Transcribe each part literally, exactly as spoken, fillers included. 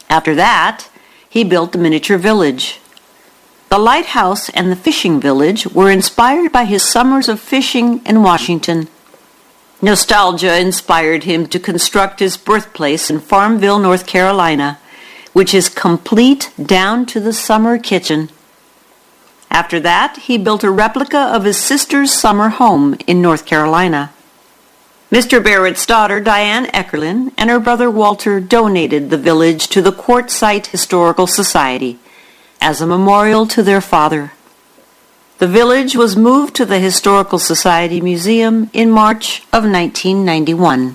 After that, he built the miniature village. The lighthouse and the fishing village were inspired by his summers of fishing in Washington. Nostalgia inspired him to construct his birthplace in Farmville, North Carolina, which is complete down to the summer kitchen. After that, he built a replica of his sister's summer home in North Carolina. Mister Barrett's daughter, Diane Eckerlin, and her brother Walter donated the village to the Quartzsite Historical Society as a memorial to their father. The village was moved to the Historical Society Museum in March of nineteen ninety-one.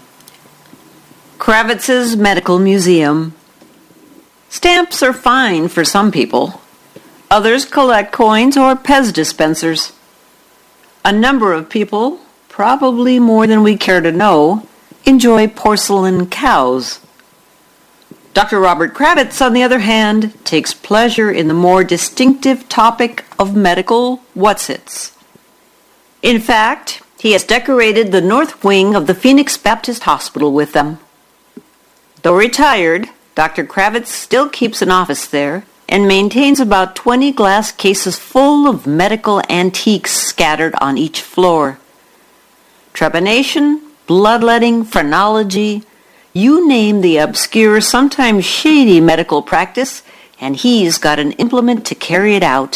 Kravitz's Medical Museum. Stamps are fine for some people. Others collect coins or Pez dispensers. A number of people, probably more than we care to know, enjoy porcelain cows. Doctor Robert Kravitz, on the other hand, takes pleasure in the more distinctive topic of medical whatsits. In fact, he has decorated the north wing of the Phoenix Baptist Hospital with them. Though retired, Doctor Kravitz still keeps an office there and maintains about twenty glass cases full of medical antiques scattered on each floor. Trepanation, bloodletting, phrenology, you name the obscure, sometimes shady medical practice, and he's got an implement to carry it out.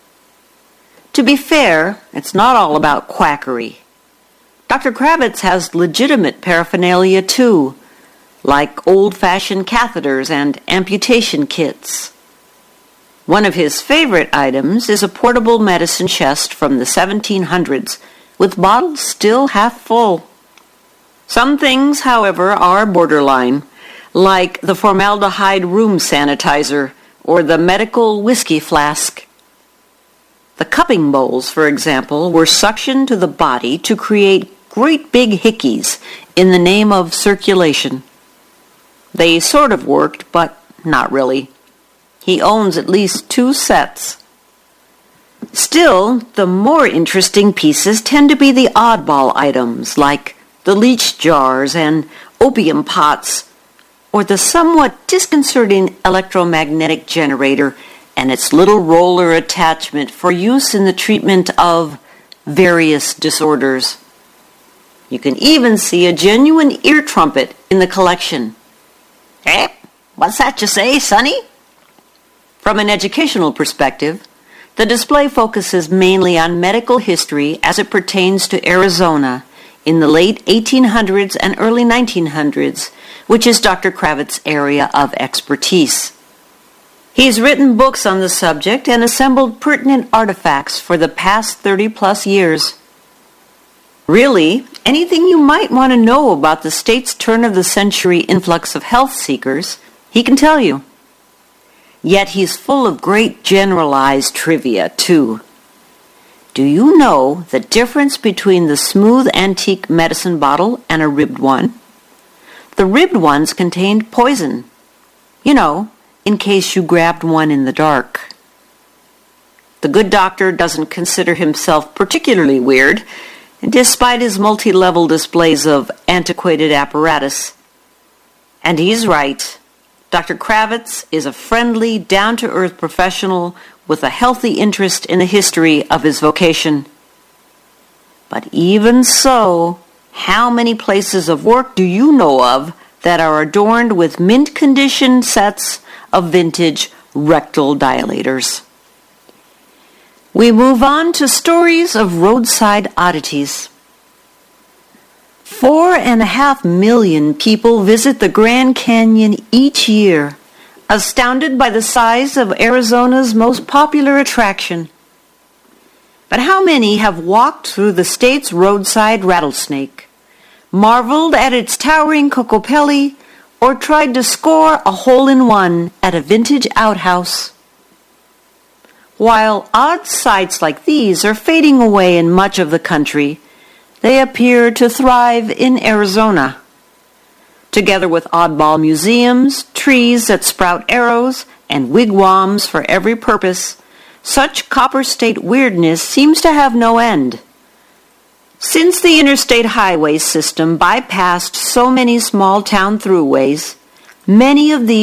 To be fair, it's not all about quackery. Doctor Kravitz has legitimate paraphernalia too, like old-fashioned catheters and amputation kits. One of his favorite items is a portable medicine chest from the seventeen hundreds, with bottles still half full. Some things, however, are borderline, like the formaldehyde room sanitizer or the medical whiskey flask. The cupping bowls, for example, were suctioned to the body to create great big hickeys in the name of circulation. They sort of worked, but not really. He owns at least two sets. Still, the more interesting pieces tend to be the oddball items, like the leech jars and opium pots, or the somewhat disconcerting electromagnetic generator and its little roller attachment for use in the treatment of various disorders. You can even see a genuine ear trumpet in the collection. Eh? What's that you say, Sonny? From an educational perspective, the display focuses mainly on medical history as it pertains to Arizona in the late eighteen hundreds and early nineteen hundreds, which is Doctor Kravitz's area of expertise. He's written books on the subject and assembled pertinent artifacts for the past thirty-plus years. Really, anything you might want to know about the state's turn-of-the-century influx of health seekers, he can tell you. Yet he's full of great generalized trivia, too. Do you know the difference between the smooth antique medicine bottle and a ribbed one? The ribbed ones contained poison. You know, in case you grabbed one in the dark. The good doctor doesn't consider himself particularly weird, despite his multi-level displays of antiquated apparatus. And he's right. Doctor Kravitz is a friendly, down-to-earth professional with a healthy interest in the history of his vocation. But even so, how many places of work do you know of that are adorned with mint-condition sets of vintage rectal dilators? We move on to stories of roadside oddities. Four and a half million people visit the Grand Canyon each year, astounded by the size of Arizona's most popular attraction. But how many have walked through the state's roadside rattlesnake, marveled at its towering cocopelli, or tried to score a hole-in-one at a vintage outhouse? While odd sights like these are fading away in much of the country, they appear to thrive in Arizona. Together with oddball museums, trees that sprout arrows, and wigwams for every purpose, such Copper State weirdness seems to have no end. Since the interstate highway system bypassed so many small-town throughways, many of these